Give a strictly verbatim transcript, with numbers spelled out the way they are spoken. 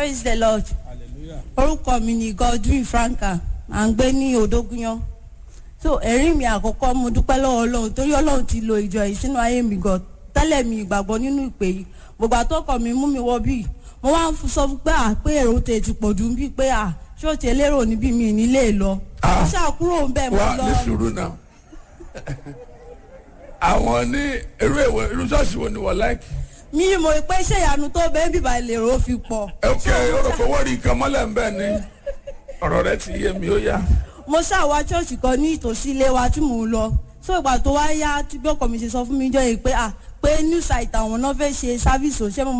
Praise the Lord. Hallelujah. Orúkọ mi ni Godwin Franka. À ń gbé ní Odógúnyán. So ẹ̀rí mi àkọ́kọ́ mo dúpẹ́ lọ́wọ́ Ọlọ́run torí Ọlọ́run ti lo ìjọ yìí sínú ayé mi gan. Tẹ́lẹ̀ mi ìgbàgbọ́ nínú ìpè yìí. Gbogbo àtọ́kọ̀ mi mú mi wọ bí. Mo wá ń sọ fún pé à pé èrò tè ti pọ̀ jù bí pé à ṣé o ti elérò níbí mi nílé lọ. Mo ṣàkúrò ń bẹ̀ mo Wá lọ. ní sùúrù náà. Àwọn ní irú èwo irú ṣọ́ọ̀ṣì wo ni wọ́n láìkì? Mi mọ̀ pé ṣé ìyanu tó bẹ́ẹ̀ bíbá ìlérò fi pọ̀. Ok, orúkọ owó rí nǹkan mọ́lẹ̀ ń bẹ̀ ni. Ọ̀rọ̀ rẹ ti yé mi ó yá. Mo ṣàwá ṣọ́ọ̀ṣì kan ní ìtòsí ilé wa tí mò ń lọ. So ìgbà tó wá yá tí bí ọkọ mi ṣe sọ fún mi jọ yìí pé à pé new site àwọn náà fẹ́ ṣe sáfíìsì òṣèlú